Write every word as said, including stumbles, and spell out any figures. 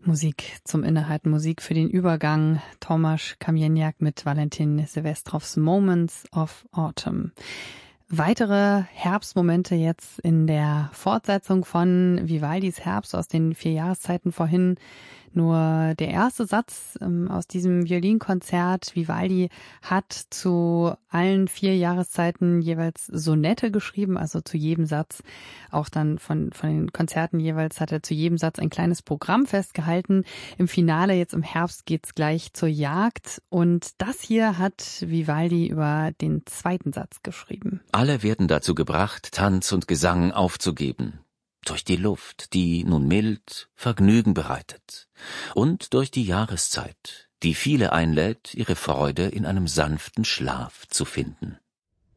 Musik zum Innehalten, Musik für den Übergang. Tomasz Kamieniak mit Valentin Silvestrovs Moments of Autumn. Weitere Herbstmomente jetzt in der Fortsetzung von Vivaldis Herbst aus den vier Jahreszeiten vorhin. Nur der erste Satz ähm, aus diesem Violinkonzert. Vivaldi hat zu allen vier Jahreszeiten jeweils Sonette geschrieben, also zu jedem Satz. Auch dann von, von den Konzerten jeweils hat er zu jedem Satz ein kleines Programm festgehalten. Im Finale jetzt im Herbst geht's gleich zur Jagd. Und das hier hat Vivaldi über den zweiten Satz geschrieben. Alle werden dazu gebracht, Tanz und Gesang aufzugeben. Durch die Luft, die nun mild Vergnügen bereitet. Und durch die Jahreszeit, die viele einlädt, ihre Freude in einem sanften Schlaf zu finden.